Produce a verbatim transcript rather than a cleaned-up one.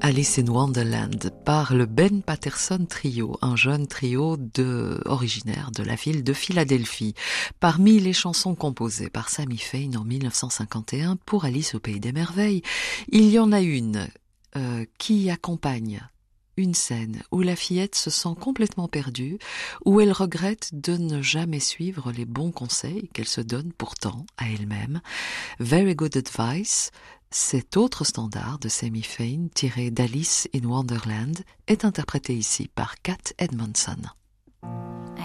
Alice in Wonderland par le Ben Patterson Trio, un jeune trio de, originaire de la ville de Philadelphie. Parmi les chansons composées par Sammy Fain en mille neuf cent cinquante et un pour Alice au Pays des Merveilles, il y en a une euh, qui accompagne une scène où la fillette se sent complètement perdue, où elle regrette de ne jamais suivre les bons conseils qu'elle se donne pourtant à elle-même. Very Good Advice, cet autre standard de Sammy Fain tiré d'Alice in Wonderland, est interprété ici par Cat Edmondson.